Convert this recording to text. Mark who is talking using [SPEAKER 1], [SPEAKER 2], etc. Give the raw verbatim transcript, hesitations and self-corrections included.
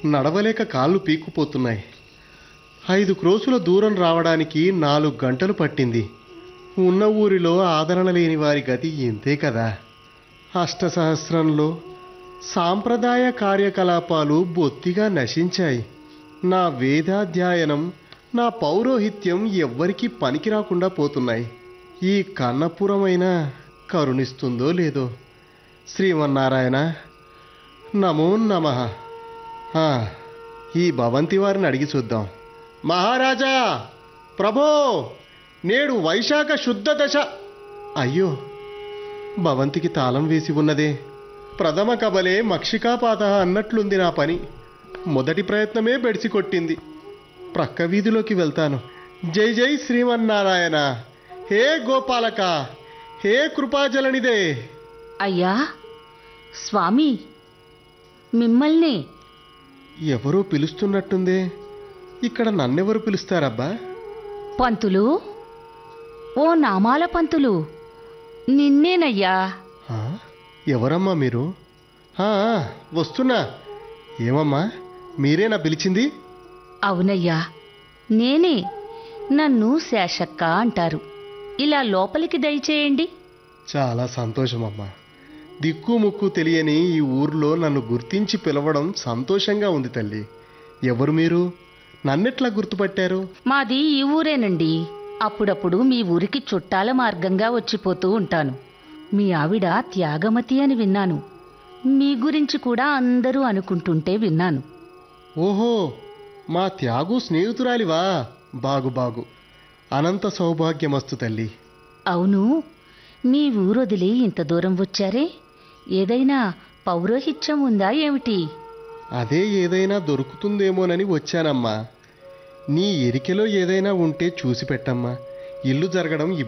[SPEAKER 1] నడవలేక కాళ్ళు పీక్కుపోతున్నాయి. ఐదు క్రోసుల దూరం రావడానికి నాలుగు గంటలు పట్టింది. ఉన్న ఊరిలో ఆదరణ లేని వారి గతి ఇంతే కదా. అష్టసహస్రంలో సాంప్రదాయ కార్యకలాపాలు బొత్తిగా నశించాయి. నా వేదాధ్యయనం, నా పౌరోహిత్యం ఎవ్వరికీ పనికి రాకుండా పోతున్నాయి. ఈ కన్నపురమైనా కరుణిస్తుందో లేదో. శ్రీమన్నారాయణ, నమో నమః. ఆ, ఈ భవంతి వారిని అడిగి చూద్దాం. మహారాజా, ప్రభో, నేడు వైశాఖ శుద్ధ దశ. అయ్యో, భవంతికి తాళం వేసి ఉన్నదే. ప్రథమ కబలే మక్షికాపాత అన్నట్లుంది నా పని. మొదటి ప్రయత్నమే బెడిసి కొట్టింది. ప్రక్క వీధిలోకి వెళ్తాను. జై జై శ్రీమన్నారాయణ. హే గోపాలక, హే కృపాజలనిదే.
[SPEAKER 2] అయ్యా స్వామి, మిమ్మల్ని
[SPEAKER 1] ఎవరో పిలుస్తున్నట్టుందే. ఇక్కడ నన్నెవరు పిలుస్తారబ్బా?
[SPEAKER 2] పంతులు, ఓ నామాల పంతులు, నిన్నేనయ్యా.
[SPEAKER 1] ఆ, ఎవరమ్మా మీరు? ఆ, వస్తున్నా. ఏమమ్మా, మీరేనా పిలిచింది?
[SPEAKER 2] అవునయ్యా, నేనే. నన్ను శేషక్క అంటారు. ఇలా లోపలికి దయచేయండి.
[SPEAKER 1] చాలా సంతోషమమ్మా. దిక్కు ముక్కు తెలియని ఈ ఊర్లో నన్ను గుర్తించి పిలవడం సంతోషంగా ఉంది తల్లి. ఎవరు మీరు? నన్నెట్లా గుర్తుపట్టారు?
[SPEAKER 2] మాది ఈ ఊరేనండి. అప్పుడప్పుడు మీ ఊరికి చుట్టాల మార్గంగా వచ్చిపోతూ ఉంటాను. మీ ఆవిడ త్యాగమతి అని విన్నాను. మీ గురించి కూడా అందరూ అనుకుంటుంటే విన్నాను.
[SPEAKER 1] ఓహో, మా త్యాగు స్నేహితురాలివా? బాగు బాగు. అనంత సౌభాగ్యమస్తు తల్లి.
[SPEAKER 2] అవును, మీ ఊరొదిలి ఇంత దూరం వచ్చారే, ఏదైనా పౌరోహిత్యం ఉందా ఏమిటి?
[SPEAKER 1] అదే ఏదైనా దొరుకుతుందేమోనని వచ్చానమ్మా. నీ ఎరికెలో ఏదైనా ఉంటే చూసి పెట్టమ్మా. ఇల్లు జరగడం